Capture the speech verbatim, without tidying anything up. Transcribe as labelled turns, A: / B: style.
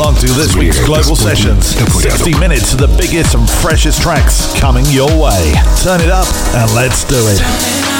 A: along to this week's Global Sessions. sixty minutes of the biggest and freshest tracks coming your way. Turn it up and let's do it.